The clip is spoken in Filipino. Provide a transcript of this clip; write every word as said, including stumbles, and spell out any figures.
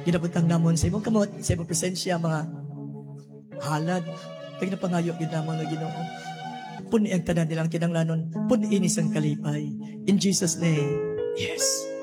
Ginabutang namon sa imong kamot, sa imong presensya, mga halad. Kaya napangayo, ginamon na Ginoo. Puni ang tanan nilang kinanglanon, puni inis ang kalipay. In Jesus' name, yes.